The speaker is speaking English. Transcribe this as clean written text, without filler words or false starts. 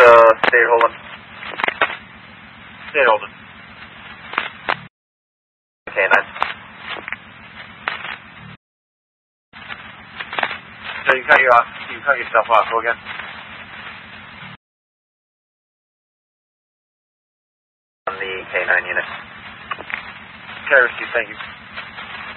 stay holding. Stay holding. Okay, nice. So you cut yourself off. Go again. On the K9 unit. Okay, receive, thank you.